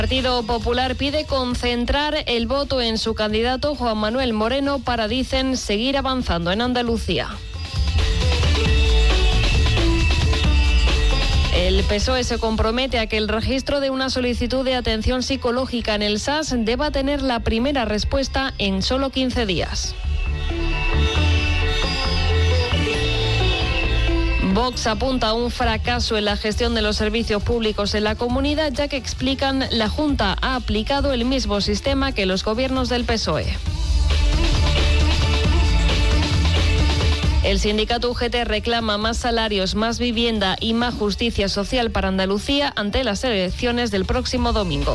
El Partido Popular pide concentrar el voto en su candidato Juan Manuel Moreno para, dicen, seguir avanzando en Andalucía. El PSOE se compromete a que el registro de una solicitud de atención psicológica en el SAS deba tener la primera respuesta en solo 15 días. Vox apunta a un fracaso en la gestión de los servicios públicos en la comunidad, ya que explican la Junta ha aplicado el mismo sistema que los gobiernos del PSOE. El sindicato UGT reclama más salarios, más vivienda y más justicia social para Andalucía ante las elecciones del próximo domingo.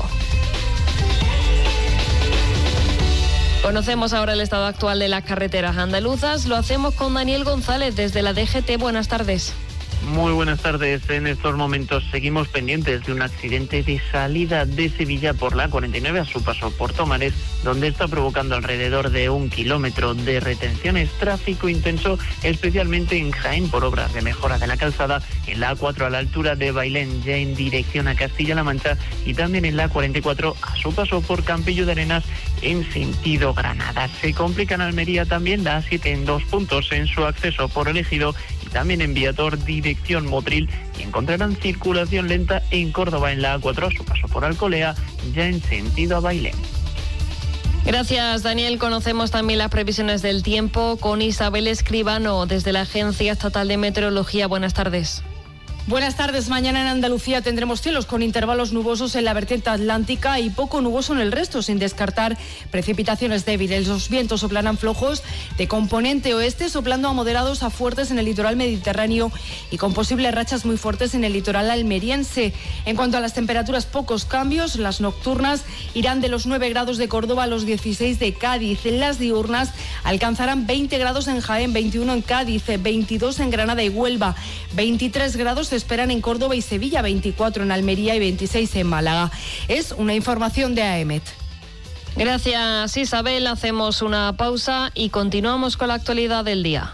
Conocemos ahora el estado actual de las carreteras andaluzas. Lo hacemos con Daniel González desde la DGT. Buenas tardes. Muy buenas tardes. En estos momentos seguimos pendientes de un accidente de salida de Sevilla por la 49 a su paso por Tomares, donde está provocando alrededor de 1 kilómetro de retenciones. Tráfico intenso, especialmente en Jaén, por obras de mejora de la calzada, en la A4 a la altura de Bailén, ya en dirección a Castilla-La Mancha, y también en la 44 a su paso por Campillo de Arenas, en sentido Granada. Se complica en Almería también la A7 en 2 puntos en su acceso por El Ejido, y también en Viator, dirección Motril, y encontrarán circulación lenta en Córdoba en la A4 a su paso por Alcolea, ya en sentido a Bailén. Gracias, Daniel. Conocemos también las previsiones del tiempo con Isabel Escribano desde la Agencia Estatal de Meteorología. Buenas tardes. Buenas tardes. Mañana en Andalucía tendremos cielos con intervalos nubosos en la vertiente atlántica y poco nuboso en el resto, sin descartar precipitaciones débiles. Los vientos soplarán flojos de componente oeste, soplando a moderados a fuertes en el litoral mediterráneo y con posibles rachas muy fuertes en el litoral almeriense. En cuanto a las temperaturas, pocos cambios. Las nocturnas irán de los 9 grados de Córdoba a los 16 de Cádiz. Las diurnas alcanzarán 20 grados en Jaén, 21 en Cádiz, 22 en Granada y Huelva, 23 grados esperan en Córdoba y Sevilla, 24 en Almería y 26 en Málaga. Es una información de AEMET. Gracias, Isabel. Hacemos una pausa y continuamos con la actualidad del día.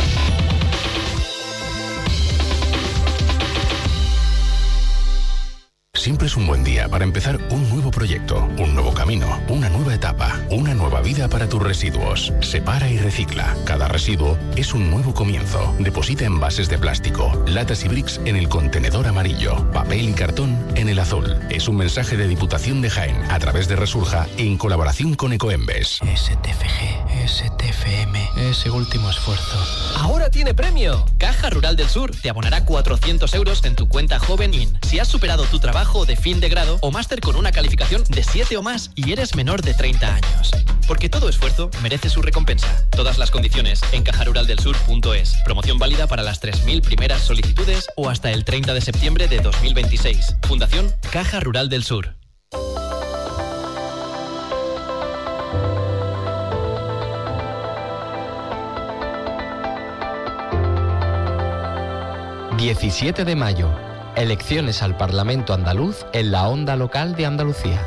Siempre es un buen día para empezar un nuevo proyecto, un nuevo camino, una nueva etapa, una nueva vida para tus residuos. Separa y recicla. Cada residuo es un nuevo comienzo. Deposita envases de plástico, latas y bricks en el contenedor amarillo, papel y cartón en el azul. Es un mensaje de Diputación de Jaén a través de Resurja en colaboración con Ecoembes. STFG, STFM, ese último esfuerzo. ¡Ahora tiene premio! Caja Rural del Sur te abonará 400 euros en tu cuenta Joven IN si has superado tu trabajo de fin de grado o máster con una calificación de 7 o más y eres menor de 30 años. Porque todo esfuerzo merece su recompensa. Todas las condiciones en cajaruraldelsur.es. Promoción válida para las 3.000 primeras solicitudes o hasta el 30 de septiembre de 2026. Fundación Caja Rural del Sur. ...17 de mayo... Elecciones al Parlamento andaluz en la onda local de Andalucía.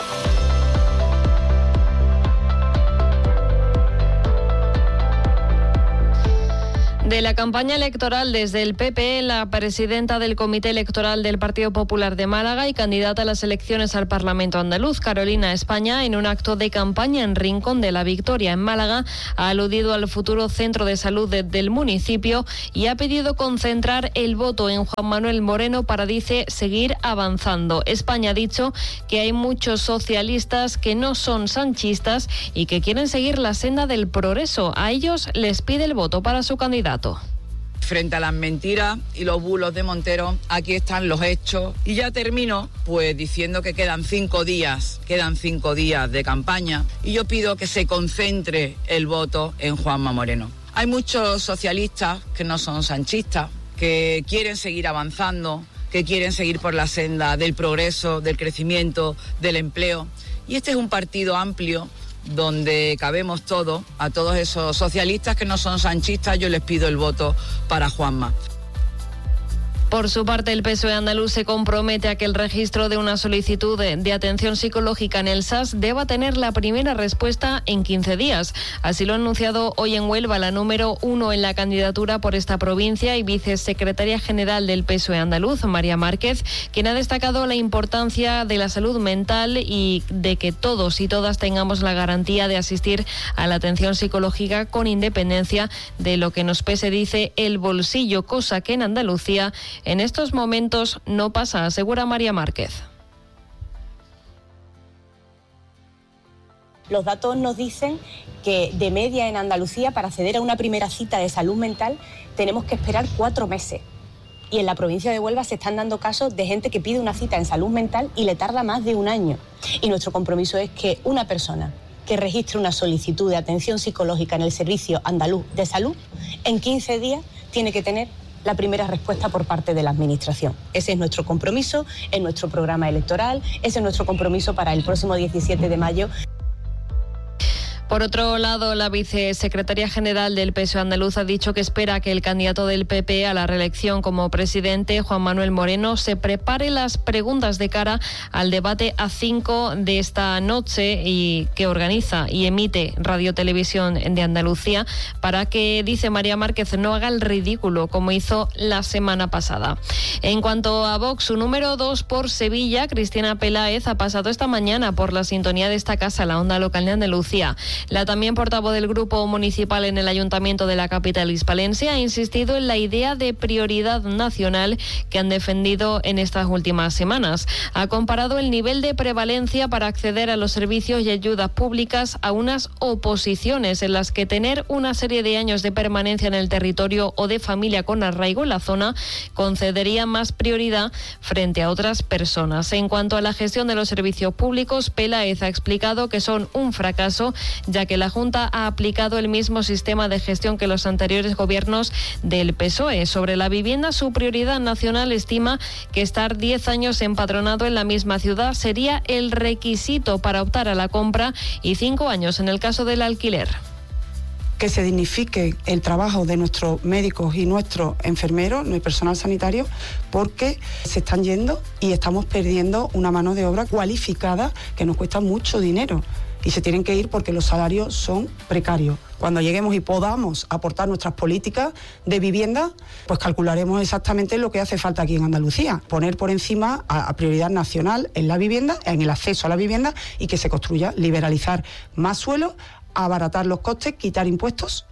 De la campaña electoral desde el PP, la presidenta del Comité Electoral del Partido Popular de Málaga y candidata a las elecciones al Parlamento andaluz, Carolina España, en un acto de campaña en Rincón de la Victoria, en Málaga, ha aludido al futuro centro de salud del municipio y ha pedido concentrar el voto en Juan Manuel Moreno para, dice, seguir avanzando. España ha dicho que hay muchos socialistas que no son sanchistas y que quieren seguir la senda del progreso. A ellos les pide el voto para su candidato. Frente a las mentiras y los bulos de Montero, aquí están los hechos. Y ya termino pues diciendo que quedan 5 días de campaña y yo pido que se concentre el voto en Juanma Moreno. Hay muchos socialistas que no son sanchistas, que quieren seguir avanzando, que quieren seguir por la senda del progreso, del crecimiento, del empleo. Y este es un partido amplio donde cabemos todos. A todos esos socialistas que no son sanchistas yo les pido el voto para Juanma. Por su parte, el PSOE andaluz se compromete a que el registro de una solicitud de atención psicológica en el SAS deba tener la primera respuesta en 15 días. Así lo ha anunciado hoy en Huelva la número 1 en la candidatura por esta provincia y vicesecretaria general del PSOE andaluz, María Márquez, quien ha destacado la importancia de la salud mental y de que todos y todas tengamos la garantía de asistir a la atención psicológica con independencia de lo que nos pese, dice, el bolsillo, cosa que en Andalucía en estos momentos no pasa, asegura María Márquez. Los datos nos dicen que de media en Andalucía para acceder a una primera cita de salud mental tenemos que esperar 4 meses. Y en la provincia de Huelva se están dando casos de gente que pide una cita en salud mental y le tarda más de 1 año. Y nuestro compromiso es que una persona que registre una solicitud de atención psicológica en el Servicio Andaluz de Salud, en 15 días tiene que tener la primera respuesta por parte de la Administración. Ese es nuestro compromiso, es nuestro programa electoral, ese es nuestro compromiso para el próximo 17 de mayo. Por otro lado, la vicesecretaria general del PSOE andaluz ha dicho que espera que el candidato del PP a la reelección como presidente, Juan Manuel Moreno, se prepare las preguntas de cara al debate A5 de esta noche y que organiza y emite Radio Televisión de Andalucía para que, dice María Márquez, no haga el ridículo como hizo la semana pasada. En cuanto a Vox, su número 2 por Sevilla, Cristina Peláez, ha pasado esta mañana por la sintonía de esta casa, la onda local de Andalucía. La también portavoz del grupo municipal en el Ayuntamiento de la capital hispalense ha insistido en la idea de prioridad nacional que han defendido en estas últimas semanas. Ha comparado el nivel de prevalencia para acceder a los servicios y ayudas públicas a unas oposiciones en las que tener una serie de años de permanencia en el territorio o de familia con arraigo en la zona concedería más prioridad frente a otras personas. En cuanto a la gestión de los servicios públicos, Peláez ha explicado que son un fracaso, ya que la Junta ha aplicado el mismo sistema de gestión que los anteriores gobiernos del PSOE. Sobre la vivienda, su prioridad nacional estima que estar 10 años empadronado en la misma ciudad sería el requisito para optar a la compra y 5 años en el caso del alquiler. Que se dignifique el trabajo de nuestros médicos y nuestros enfermeros, no hay personal sanitario, porque se están yendo y estamos perdiendo una mano de obra cualificada que nos cuesta mucho dinero. Y se tienen que ir porque los salarios son precarios. Cuando lleguemos y podamos aportar nuestras políticas de vivienda, pues calcularemos exactamente lo que hace falta aquí en Andalucía. Poner por encima a prioridad nacional en la vivienda, en el acceso a la vivienda y que se construya, liberalizar más suelo, abaratar los costes, quitar impuestos.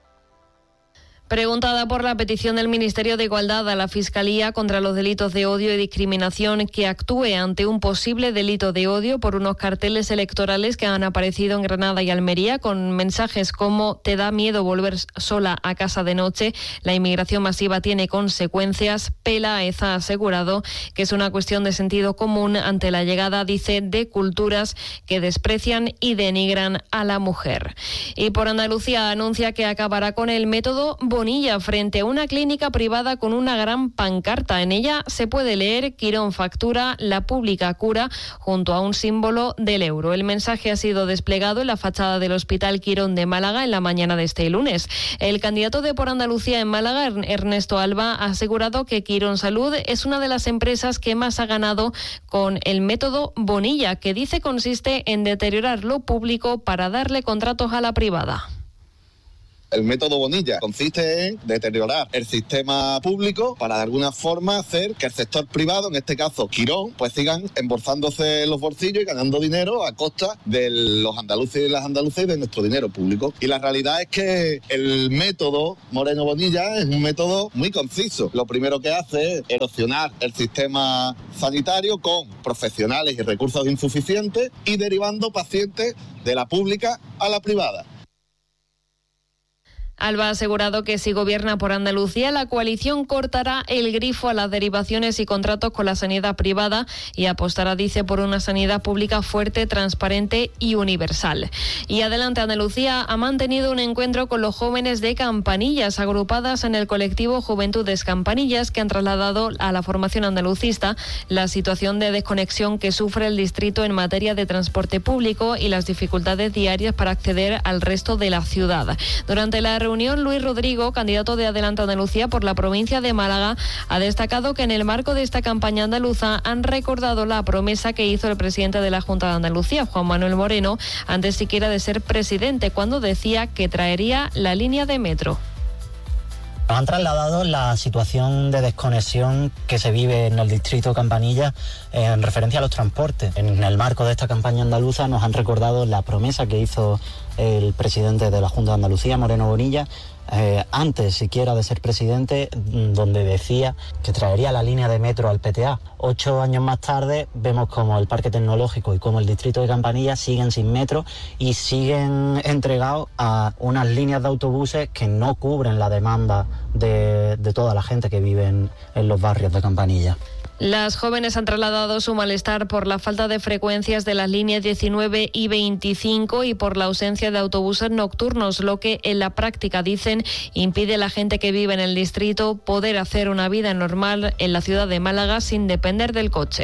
Preguntada por la petición del Ministerio de Igualdad a la Fiscalía contra los delitos de odio y discriminación que actúe ante un posible delito de odio por unos carteles electorales que han aparecido en Granada y Almería con mensajes como «Te da miedo volver sola a casa de noche, la inmigración masiva tiene consecuencias», Peláez ha asegurado que es una cuestión de sentido común ante la llegada, dice, de culturas que desprecian y denigran a la mujer. Y por Andalucía anuncia que acabará con el método Bonilla frente a una clínica privada con una gran pancarta. En ella se puede leer «Quirón factura, la pública cura», junto a un símbolo del euro. El mensaje ha sido desplegado en la fachada del Hospital Quirón de Málaga en la mañana de este lunes. El candidato de Por Andalucía en Málaga, Ernesto Alba, ha asegurado que Quirón Salud es una de las empresas que más ha ganado con el método Bonilla, que dice consiste en deteriorar lo público para darle contratos a la privada. El método Bonilla consiste en deteriorar el sistema público para de alguna forma hacer que el sector privado, en este caso Quirón, pues sigan embolsándose los bolsillos y ganando dinero a costa de los andaluces y las andaluzas y de nuestro dinero público. Y la realidad es que el método Moreno Bonilla es un método muy conciso. Lo primero que hace es erosionar el sistema sanitario con profesionales y recursos insuficientes y derivando pacientes de la pública a la privada. Alba ha asegurado que si gobierna por Andalucía, la coalición cortará el grifo a las derivaciones y contratos con la sanidad privada y apostará, dice, por una sanidad pública fuerte, transparente y universal. Y Adelante Andalucía ha mantenido un encuentro con los jóvenes de Campanillas, agrupadas en el colectivo Juventudes Campanillas, que han trasladado a la formación andalucista la situación de desconexión que sufre el distrito en materia de transporte público y las dificultades diarias para acceder al resto de la ciudad. Durante la reunión reunión, Luis Rodrigo, candidato de Adelante Andalucía por la provincia de Málaga, ha destacado que en el marco de esta campaña andaluza han recordado la promesa que hizo el presidente de la Junta de Andalucía, Juan Manuel Moreno, antes siquiera de ser presidente, cuando decía que traería la línea de metro. Nos han trasladado la situación de desconexión que se vive en el distrito de Campanilla en referencia a los transportes. En el marco de esta campaña andaluza nos han recordado la promesa que hizo el presidente de la Junta de Andalucía, Moreno Bonilla, antes siquiera de ser presidente, donde decía que traería la línea de metro al PTA. 8 años más tarde vemos como el Parque Tecnológico y como el distrito de Campanilla siguen sin metro y siguen entregados a unas líneas de autobuses que no cubren la demanda de toda la gente que vive en los barrios de Campanilla. Las jóvenes han trasladado su malestar por la falta de frecuencias de las líneas 19 y 25 y por la ausencia de autobuses nocturnos, lo que en la práctica, dicen, impide a la gente que vive en el distrito poder hacer una vida normal en la ciudad de Málaga sin depender del coche.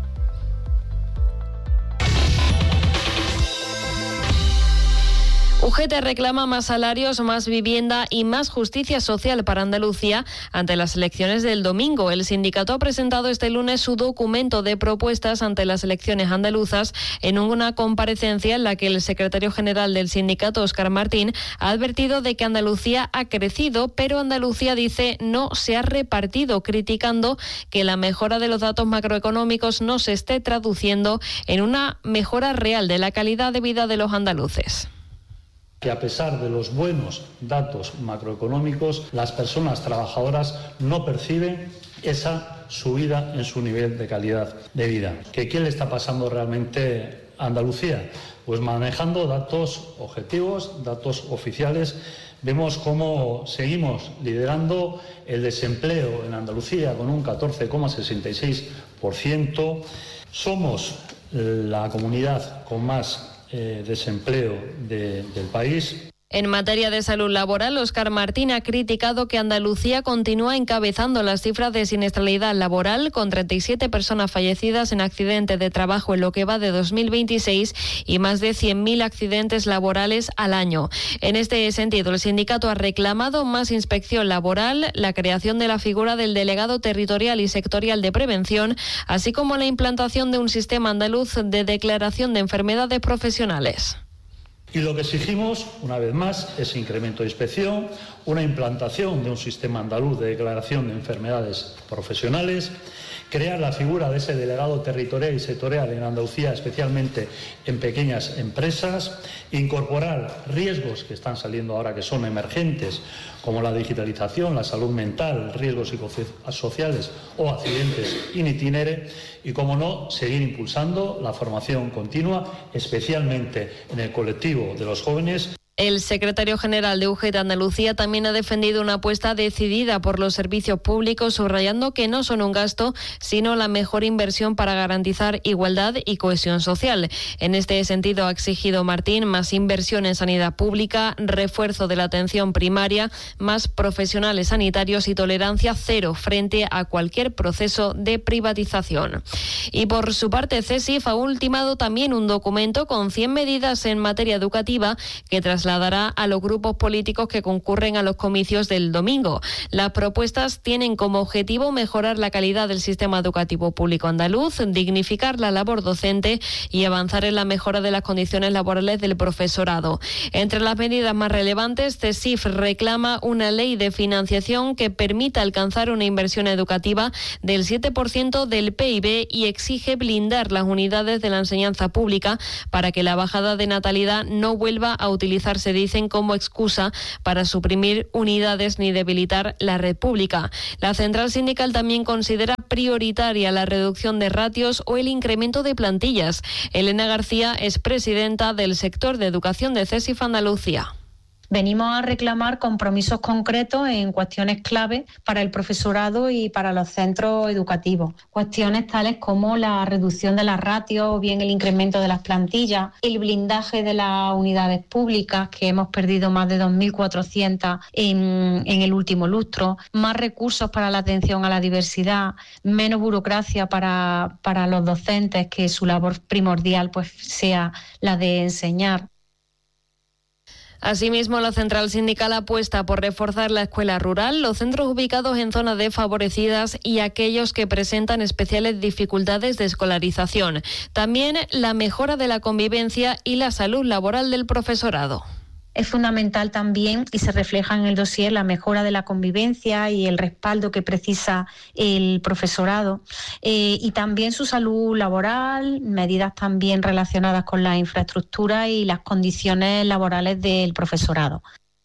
UGT reclama más salarios, más vivienda y más justicia social para Andalucía ante las elecciones del domingo. El sindicato ha presentado este lunes su documento de propuestas ante las elecciones andaluzas en una comparecencia en la que el secretario general del sindicato, Óscar Martín, ha advertido de que Andalucía ha crecido, pero Andalucía, dice, no se ha repartido, criticando que la mejora de los datos macroeconómicos no se esté traduciendo en una mejora real de la calidad de vida de los andaluces. Que a pesar de los buenos datos macroeconómicos, las personas trabajadoras no perciben esa subida en su nivel de calidad de vida. ¿Qué le está pasando realmente a Andalucía? Pues manejando datos objetivos, datos oficiales, vemos cómo seguimos liderando el desempleo en Andalucía con un 14,66%. Somos la comunidad con más desempleo del país. En materia de salud laboral, Óscar Martín ha criticado que Andalucía continúa encabezando las cifras de siniestralidad laboral, con 37 personas fallecidas en accidentes de trabajo en lo que va de 2026 y más de 100.000 accidentes laborales al año. En este sentido, el sindicato ha reclamado más inspección laboral, la creación de la figura del delegado territorial y sectorial de prevención, así como la implantación de un sistema andaluz de declaración de enfermedades profesionales. Y lo que exigimos, una vez más, es incremento de inspección, una implantación de un sistema andaluz de declaración de enfermedades profesionales, crear la figura de ese delegado territorial y sectorial en Andalucía, especialmente en pequeñas empresas, incorporar riesgos que están saliendo ahora que son emergentes, como la digitalización, la salud mental, riesgos psicosociales o accidentes in itinere, y, como no, seguir impulsando la formación continua, especialmente en el colectivo de los jóvenes. El secretario general de UGT Andalucía también ha defendido una apuesta decidida por los servicios públicos, subrayando que no son un gasto, sino la mejor inversión para garantizar igualdad y cohesión social. En este sentido, ha exigido Martín más inversión en sanidad pública, refuerzo de la atención primaria, más profesionales sanitarios y tolerancia cero frente a cualquier proceso de privatización. Y por su parte, CESIF ha ultimado también un documento con 100 medidas en materia educativa que trasladará a los grupos políticos que concurren a los comicios del domingo. Las propuestas tienen como objetivo mejorar la calidad del sistema educativo público andaluz, dignificar la labor docente y avanzar en la mejora de las condiciones laborales del profesorado. Entre las medidas más relevantes, CESIF reclama una ley de financiación que permita alcanzar una inversión educativa del 7% del PIB y exige blindar las unidades de la enseñanza pública para que la bajada de natalidad no vuelva a utilizarse, dicen, como excusa para suprimir unidades ni debilitar la red pública. La central sindical también considera prioritaria la reducción de ratios o el incremento de plantillas. Elena García es presidenta del sector de educación de CESIF Andalucía. Venimos a reclamar compromisos concretos en cuestiones clave para el profesorado y para los centros educativos. Cuestiones tales como la reducción de las ratios o bien el incremento de las plantillas, el blindaje de las unidades públicas, que hemos perdido más de 2.400 en el último lustro, más recursos para la atención a la diversidad, menos burocracia para los docentes, que su labor primordial pues sea la de enseñar. Asimismo, la central sindical apuesta por reforzar la escuela rural, los centros ubicados en zonas desfavorecidas y aquellos que presentan especiales dificultades de escolarización. También la mejora de la convivencia y la salud laboral del profesorado. Es fundamental también, y se refleja en el dossier, la mejora de la convivencia y el respaldo que precisa el profesorado, y también su salud laboral, medidas también relacionadas con la infraestructura y las condiciones laborales del profesorado.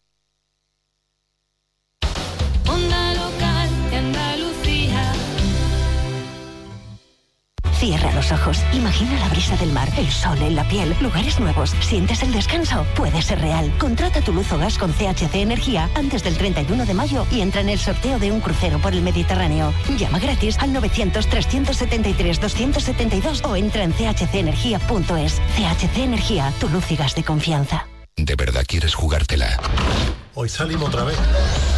Cierra los ojos, imagina la brisa del mar, el sol en la piel, lugares nuevos. ¿Sientes el descanso? Puede ser real. Contrata tu luz o gas con CHC Energía antes del 31 de mayo y entra en el sorteo de un crucero por el Mediterráneo. Llama gratis al 900-373-272 o entra en chcenergia.es. CHC Energía, tu luz y gas de confianza. ¿De verdad quieres jugártela? Hoy salimos otra vez.